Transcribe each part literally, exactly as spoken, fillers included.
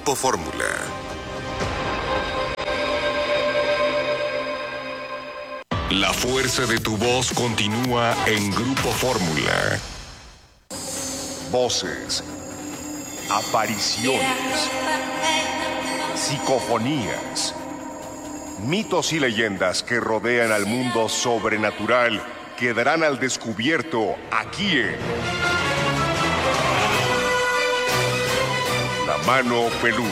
Grupo Fórmula. La fuerza de tu voz continúa en Grupo Fórmula. Voces, apariciones, psicofonías, mitos y leyendas que rodean al mundo sobrenatural quedarán al descubierto aquí en La Mano Peluda.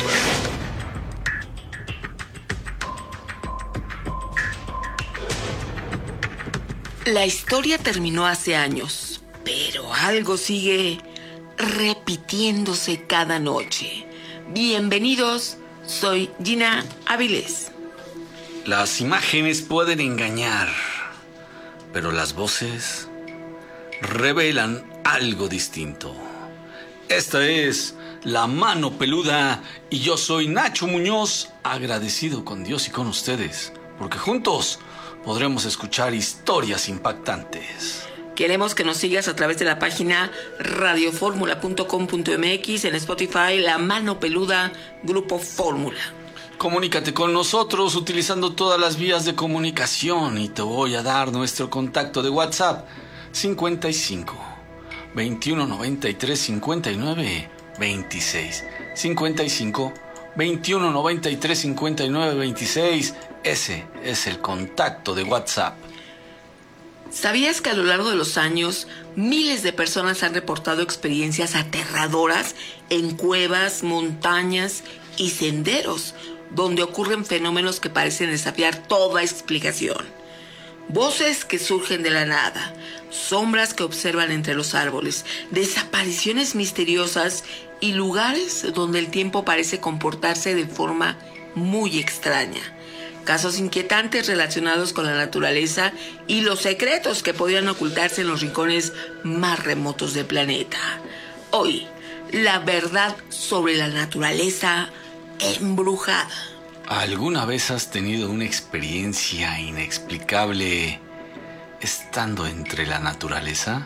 La historia terminó hace años, pero algo sigue repitiéndose cada noche. Bienvenidos, soy Gina Avilés. Las imágenes pueden engañar, pero las voces revelan algo distinto. Esta es La Mano Peluda y yo soy Nacho Muñoz, agradecido con Dios y con ustedes, porque juntos podremos escuchar historias impactantes. Queremos que nos sigas a través de la página radio fórmula punto com punto m x, en Spotify, La Mano Peluda, Grupo Fórmula. Comunícate con nosotros utilizando todas las vías de comunicación y te voy a dar nuestro contacto de WhatsApp cincuenta y cinco, veintiuno noventa y tres, cincuenta y nueve, veintiséis. cincuenta y cinco, veintiuno noventa y tres, cincuenta y nueve, veintiséis. Ese es el contacto de WhatsApp. ¿Sabías que a lo largo de los años miles de personas han reportado experiencias aterradoras en cuevas, montañas y senderos, donde ocurren fenómenos que parecen desafiar toda explicación? Voces que surgen de la nada, sombras que observan entre los árboles, desapariciones misteriosas y lugares donde el tiempo parece comportarse de forma muy extraña. Casos inquietantes relacionados con la naturaleza y los secretos que podrían ocultarse en los rincones más remotos del planeta. Hoy, la verdad sobre la naturaleza embrujada. ¿Alguna vez has tenido una experiencia inexplicable estando entre la naturaleza?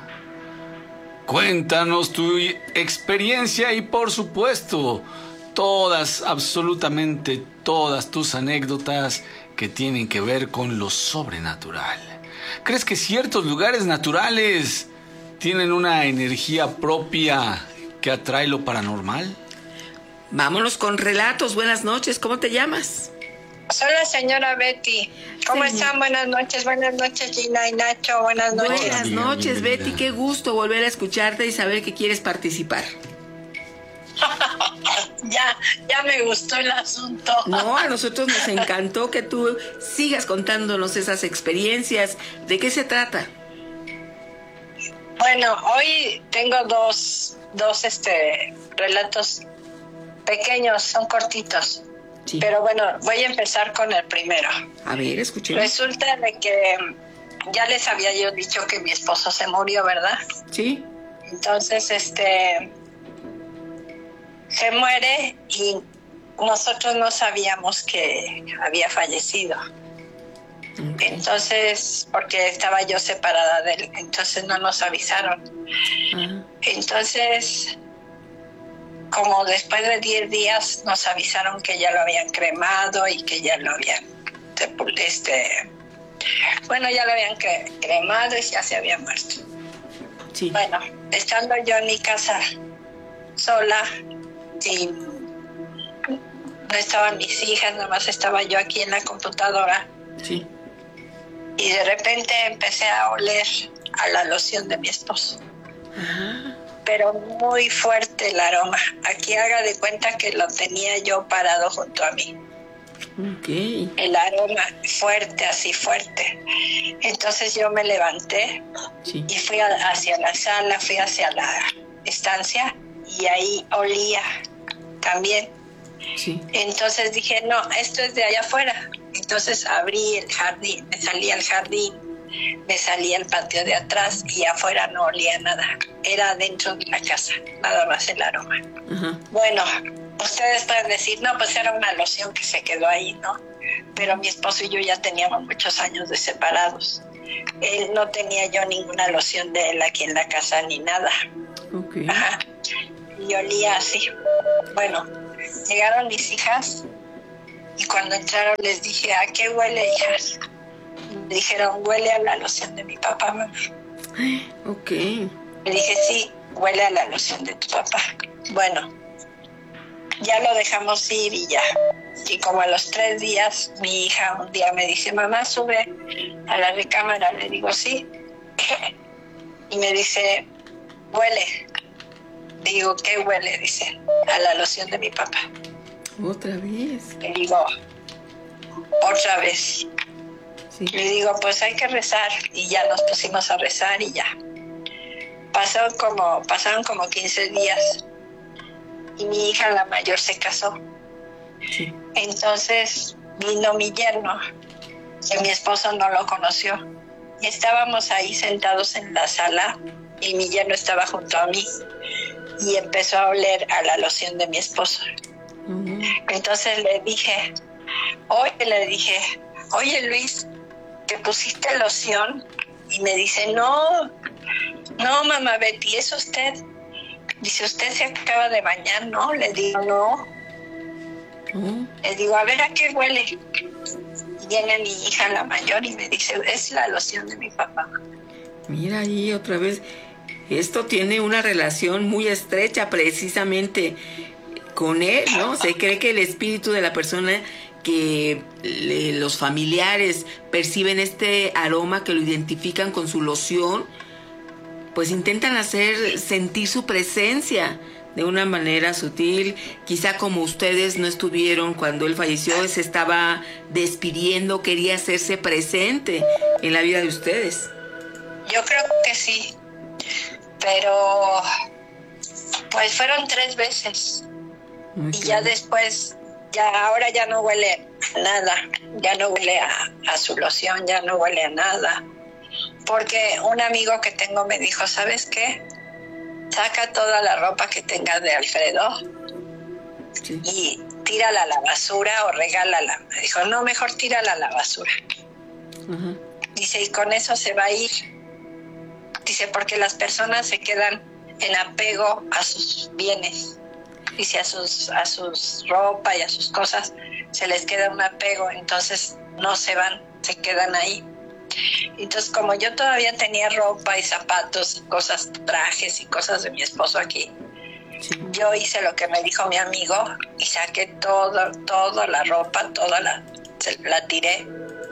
Cuéntanos tu experiencia y, por supuesto, todas, absolutamente todas tus anécdotas que tienen que ver con lo sobrenatural. ¿Crees que ciertos lugares naturales tienen una energía propia que atrae lo paranormal? Vámonos con relatos. Buenas noches, ¿cómo te llamas? Soy la señora Betty. ¿Cómo Señor. están? Buenas noches, buenas noches Gina y Nacho, buenas noches. Buenas noches, Betty, qué gusto volver a escucharte y saber que quieres participar. ya, ya me gustó el asunto. No, a nosotros nos encantó que tú sigas contándonos esas experiencias. ¿De qué se trata? Bueno, hoy tengo dos, dos este, relatos pequeños, son cortitos. Sí. Pero bueno, voy a empezar con el primero. A ver, escuchemos. Resulta de que ya les había yo dicho que mi esposo se murió, ¿verdad? Sí. Entonces, este... se muere y nosotros no sabíamos que había fallecido. Okay. Entonces, porque estaba yo separada de él, entonces no nos avisaron. Uh-huh. Entonces, como después de diez días nos avisaron que ya lo habían cremado y que ya lo habían, este, bueno, ya lo habían cre- cremado y ya se había muerto. Sí. Bueno, estando yo en mi casa sola, y no estaban mis hijas, nada más estaba yo aquí en la computadora. Sí. Y de repente empecé a oler a la loción de mi esposo. Ajá. Pero muy fuerte el aroma. Aquí haga de cuenta que lo tenía yo parado junto a mí. Okay. El aroma fuerte, así fuerte. Entonces yo me levanté, sí, y fui a, hacia la sala, fui hacia la estancia y ahí olía también. Sí. Entonces dije, no, esto es de allá afuera. Entonces abrí el jardín, me salí al jardín, me salí al patio de atrás y afuera no olía nada. Era dentro de la casa, nada más el aroma. Uh-huh. Bueno, ustedes pueden decir, no, pues era una loción que se quedó ahí, ¿no? Pero mi esposo y yo ya teníamos muchos años de separados. Él no tenía yo ninguna loción de él aquí en la casa ni nada. Okay. Ajá. Y olía así. Bueno, llegaron mis hijas y cuando entraron les dije, ¿a qué huele, hijas? Me dijeron, huele a la loción de mi papá, mamá. Ok. Le dije, sí, huele a la loción de tu papá. Bueno, ya lo dejamos ir y ya. Y como a los tres días, mi hija un día me dice, mamá, sube a la recámara. Le digo, sí. Y me dice, huele. Digo, ¿qué huele? Dice, a la loción de mi papá. ¿Otra vez? Le digo, otra vez. Sí. Le digo, pues hay que rezar. Y ya nos pusimos a rezar y ya. Pasaron como, pasaron como quince días. Y mi hija, la mayor, se casó. Sí. Entonces vino mi yerno, que mi esposo no lo conoció. Y estábamos ahí sentados en la sala y mi yerno estaba junto a mí. Y empezó a oler a la loción de mi esposo. Uh-huh. Entonces le dije, oye, le dije, oye Luis, ¿te pusiste loción? Y me dice, no, no mamá Betty, ¿es usted? Dice, ¿usted se acaba de bañar? No, le digo, no. Uh-huh. Le digo, a ver, ¿a qué huele? Y viene mi hija, la mayor, y me dice, es la loción de mi papá. Mira ahí otra vez. Esto tiene una relación muy estrecha precisamente con él, ¿no? Se cree que el espíritu de la persona, que le, los familiares perciben este aroma, que lo identifican con su loción, pues intentan hacer sentir su presencia de una manera sutil. Quizá como ustedes no estuvieron cuando él falleció, se estaba despidiendo, quería hacerse presente en la vida de ustedes. Yo creo que sí, pero pues fueron tres veces. Muy y bien. ya después, ya ahora ya no huele a nada, ya no huele a, a su loción, ya no huele a nada. Porque un amigo que tengo me dijo, ¿sabes qué? Saca toda la ropa que tengas de Alfredo Sí. y tírala a la basura o regálala. Me dijo, no, mejor tírala a la basura. Ajá. Dice, y con eso se va a ir. Dice, porque las personas se quedan en apego a sus bienes. Dice, a sus, a sus ropa y a sus cosas se les queda un apego, entonces no se van, se quedan ahí. Entonces, como yo todavía tenía ropa y zapatos, y cosas, trajes y cosas de mi esposo aquí, Sí. yo hice lo que me dijo mi amigo y saqué todo, toda la ropa, toda la, se, la tiré,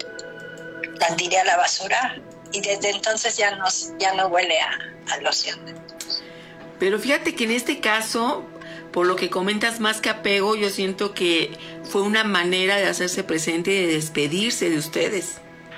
la tiré a la basura y desde entonces ya no, ya no huele a, a loción. Pero fíjate que en este caso, por lo que comentas, más que apego, yo siento que fue una manera de hacerse presente y de despedirse de ustedes.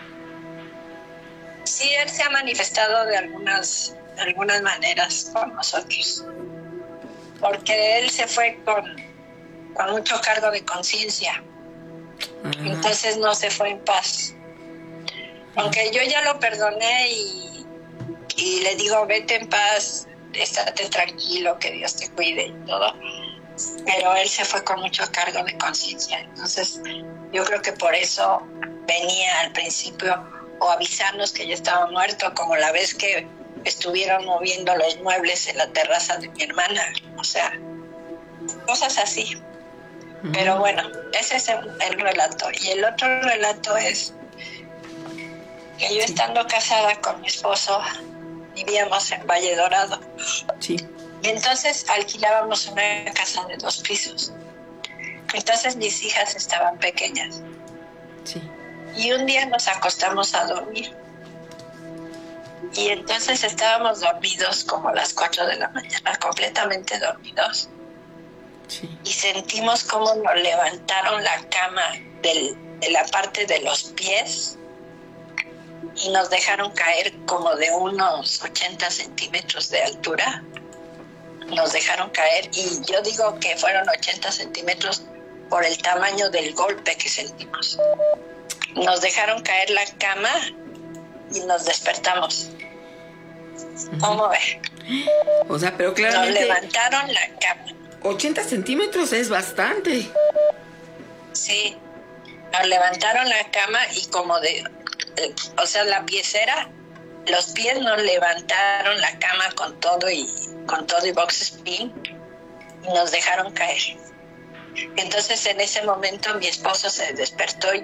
Sí, él se ha manifestado de algunas, de algunas maneras con nosotros, porque él se fue con, con mucho cargo de conciencia, Ajá. entonces no se fue en paz. Aunque yo ya lo perdoné y, y le digo, vete en paz, estate tranquilo, que Dios te cuide y todo, pero él se fue con mucho cargo de conciencia. Entonces yo creo que por eso venía al principio o avisarnos que ya estaba muerto, como la vez que estuvieron moviendo los muebles en la terraza de mi hermana, o sea, cosas así. Ujú. Pero bueno, ese es el, el relato. Y el otro relato es que yo, estando casada con mi esposo, vivíamos en Valle Dorado. Sí. Y entonces alquilábamos una casa de dos pisos. Entonces mis hijas estaban pequeñas. Sí. Y un día nos acostamos a dormir. Y entonces estábamos dormidos como a las cuatro de la mañana, completamente dormidos. Sí. Y sentimos como nos levantaron la cama del, de la parte de los pies y nos dejaron caer como de unos ochenta centímetros de altura. Nos dejaron caer y yo digo que fueron ochenta centímetros por el tamaño del golpe que sentimos. Nos dejaron caer la cama y nos despertamos. ¿Cómo ve? O sea, pero Nos claramente levantaron la cama. ochenta centímetros es bastante. Sí, nos levantaron la cama y como de, de, o sea, la piecera, los pies nos levantaron la cama con todo y con todo y box spring y nos dejaron caer. Entonces en ese momento mi esposo se despertó y